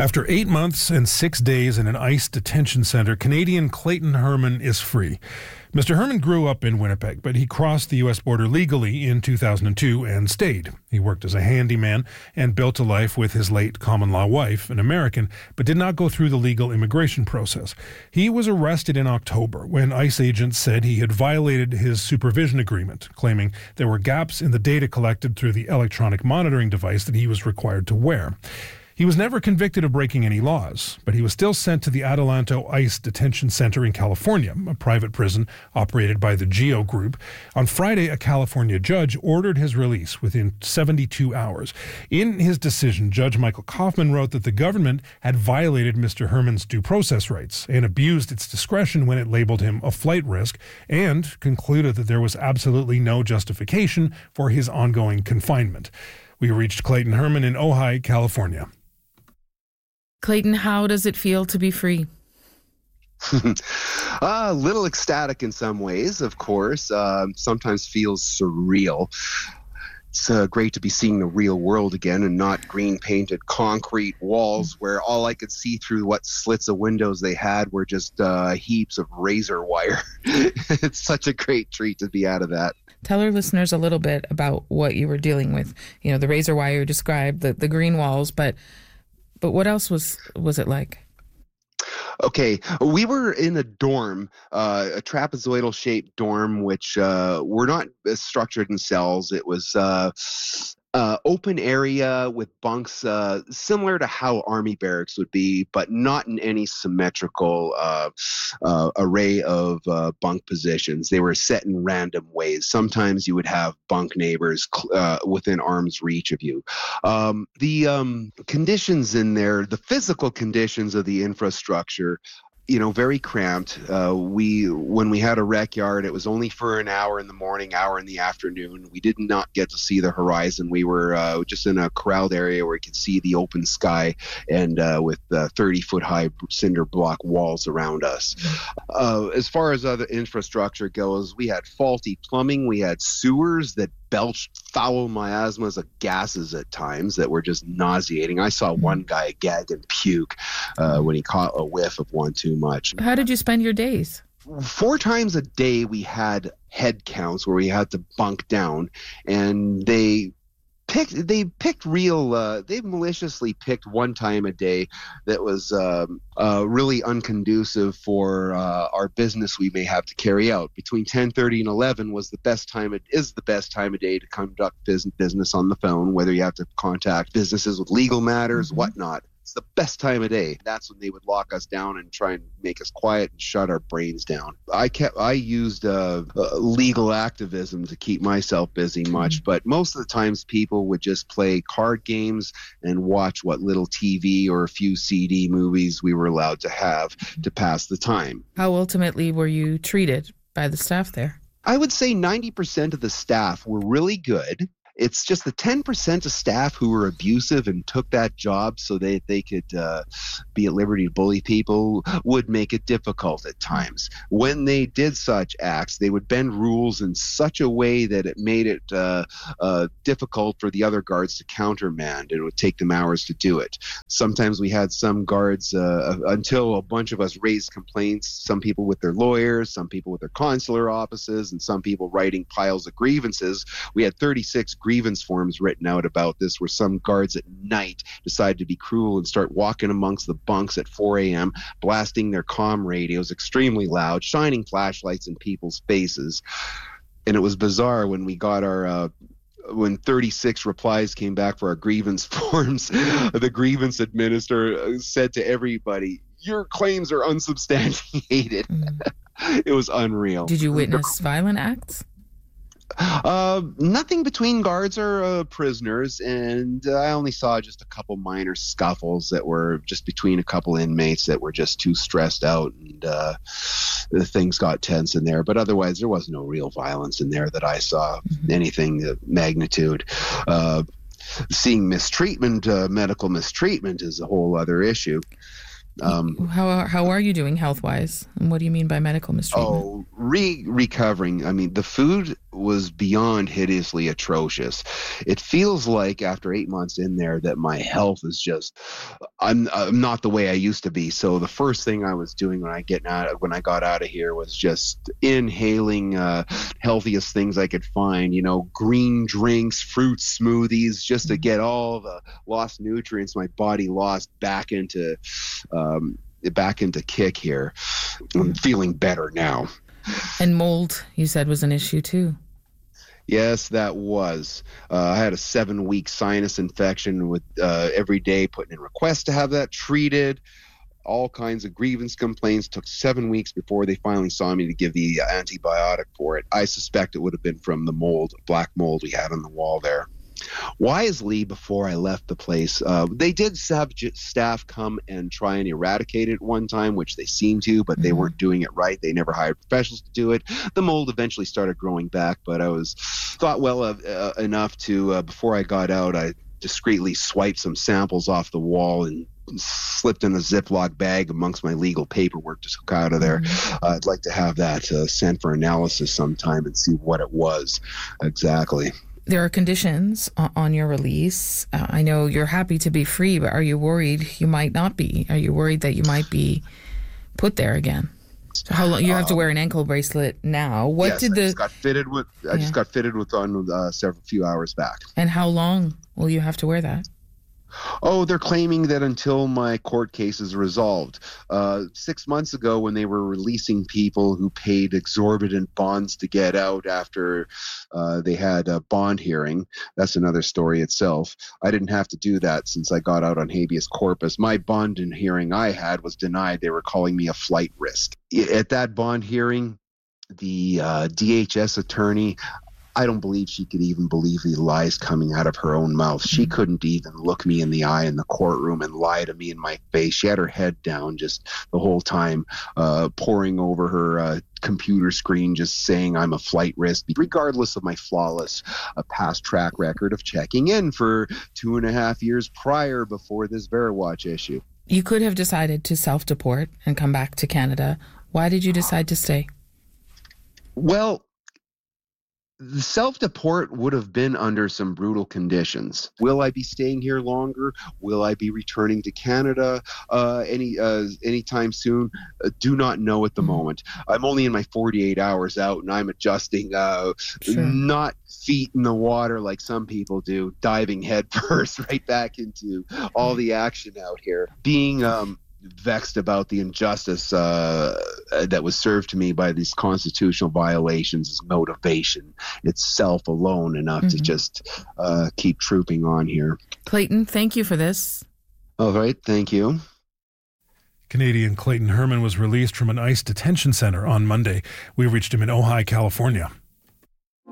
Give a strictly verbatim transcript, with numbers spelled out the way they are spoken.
After eight months and six days in an ICE detention center, Canadian Clayton Herman is free. Mister Herman grew up in Winnipeg, but he crossed the U S border legally in two thousand two and stayed. He worked as a handyman and built a life with his late common-law wife, an American, but did not go through the legal immigration process. He was arrested in October when ICE agents said he had violated his supervision agreement, claiming there were gaps in the data collected through the electronic monitoring device that he was required to wear. He was never convicted of breaking any laws, but he was still sent to the Adelanto ICE Detention Center in California, a private prison operated by the GEO Group. On Friday, a California judge ordered his release within seventy-two hours. In his decision, Judge Michael Kaufman wrote that the government had violated Mister Herman's due process rights and abused its discretion when it labeled him a flight risk, and concluded that there was absolutely no justification for his ongoing confinement. We reached Clayton Herman in Ojai, California. Clayton, how does it feel to be free? A little ecstatic in some ways, of course. Uh, sometimes feels surreal. It's uh, great to be seeing the real world again and not green-painted concrete walls where all I could see through what slits of windows they had were just uh, heaps of razor wire. It's such a great treat to be out of that. Tell our listeners a little bit about what you were dealing with. You know, the razor wire described, the, the green walls, but but what else was was it like? Okay, we were in a dorm, uh, a trapezoidal-shaped dorm, which uh, were not structured in cells. It was uh, uh, open area with bunks, uh, similar to how Army barracks would be, but not in any symmetrical uh, uh, array of uh, bunk positions. They were set in random ways. Sometimes you would have bunk neighbors uh, within arm's reach of you. Um, the um, conditions in there, the physical conditions of the infrastructure, you know, very cramped. Uh, we, when we had a rec yard, it was only for an hour in the morning, hour in the afternoon. We did not get to see the horizon. We were uh, just in a corralled area where you could see the open sky and uh, with uh, thirty foot high cinder block walls around us. Uh, as far as other infrastructure goes, we had faulty plumbing. We had sewers that belched foul miasmas of gases at times that were just nauseating. I saw one guy gag and puke uh, when he caught a whiff of one too much. How did you spend your days? Four times a day we had head counts where we had to bunk down, and they picked they picked real uh, they maliciously picked one time a day that was um, uh, really unconducive for uh, our business we may have to carry out. Between ten thirty and eleven was the best time it is the best time of day to conduct business on the phone, whether you have to contact businesses with legal matters, mm-hmm. whatnot. It's the best time of day. That's when they would lock us down and try and make us quiet and shut our brains down. I kept, I used uh, uh, legal activism to keep myself busy much, but most of the times people would just play card games and watch what little T V or a few C D movies we were allowed to have to pass the time. How ultimately were you treated by the staff there? I would say ninety percent of the staff were really good. It's just the ten percent of staff who were abusive and took that job so that they could uh, be at liberty to bully people would make it difficult at times. When they did such acts, they would bend rules in such a way that it made it uh, uh, difficult for the other guards to countermand, and it would take them hours to do it. Sometimes we had some guards, uh, until a bunch of us raised complaints, some people with their lawyers, some people with their consular offices, and some people writing piles of grievances. We had thirty-six grievance forms written out about this, where some guards at night decide to be cruel and start walking amongst the bunks at four a.m., blasting their comm radios extremely loud, shining flashlights in people's faces. And it was bizarre when we got our uh, when thirty-six replies came back for our grievance forms. The grievance administrator said to everybody, "Your claims are unsubstantiated." Mm. It was unreal. Did you witness violent acts? Uh, nothing between guards or uh, prisoners, and uh, I only saw just a couple minor scuffles that were just between a couple inmates that were just too stressed out, and uh, the things got tense in there. But otherwise, there was no real violence in there that I saw, mm-hmm. anything of magnitude. Uh, seeing mistreatment, uh, medical mistreatment is a whole other issue. Um, how how are you doing health wise? And what do you mean by medical mistreatment? Oh, re recovering. I mean, the food was beyond hideously atrocious. It feels like after eight months in there that my health is just, I'm, I'm not the way I used to be. So the first thing I was doing when I get out, when I got out of here was just inhaling uh, healthiest things I could find. You know, green drinks, fruit smoothies, just to get all the lost nutrients my body lost back into, um, back into kick here. I'm feeling better now. And mold, you said, was an issue too. Yes, that was. Uh, I had a seven-week sinus infection with uh, every day putting in requests to have that treated. All kinds of grievance complaints. Took seven weeks before they finally saw me to give the antibiotic for it. I suspect it would have been from the mold, black mold we had on the wall there. Wisely, before I left the place, uh, they did have staff come and try and eradicate it one time, which they seemed to, but they mm-hmm. weren't doing it right. They never hired professionals to do it. The mold eventually started growing back, but I was thought well of, uh, enough to, uh, before I got out, I discreetly swiped some samples off the wall and slipped in a Ziploc bag amongst my legal paperwork to took out of there. Mm-hmm. Uh, I'd like to have that uh, sent for analysis sometime and see what it was exactly. There are conditions on your release. Uh, I know you're happy to be free, but are you worried you might not be? Are you worried that you might be put there again? So how long you have to wear an ankle bracelet now? What yes, did the I just got fitted with? I yeah. just got fitted with on uh, several few hours back. And how long will you have to wear that? Oh, they're claiming that until my court case is resolved. Uh, six months ago, when they were releasing people who paid exorbitant bonds to get out after uh, they had a bond hearing, that's another story itself. I didn't have to do that since I got out on habeas corpus. My bond hearing I had was denied. They were calling me a flight risk. At that bond hearing, the uh, D H S attorney, I don't believe she could even believe the lies coming out of her own mouth. She couldn't even look me in the eye in the courtroom and lie to me in my face. She had her head down just the whole time, uh, poring over her uh, computer screen, just saying I'm a flight risk, regardless of my flawless uh, past track record of checking in for two and a half years prior before this VeriWatch issue. You could have decided to self-deport and come back to Canada. Why did you decide to stay? Well, the self-deport would have been under some brutal conditions. Will I be staying here longer? Will I be returning to Canada uh, any uh, anytime soon? Uh, do not know at the moment. I'm only in my forty-eight hours out, and I'm adjusting, uh, sure. not feet in the water like some people do, diving head first right back into all the action out here. Being um, vexed about the injustice uh, that was served to me by these constitutional violations is motivation itself alone enough mm-hmm. to just uh, keep trooping on here. Clayton, thank you for this. All right, thank you. Canadian Clayton Herman was released from an ICE detention center on Monday. We reached him in Ojai, California.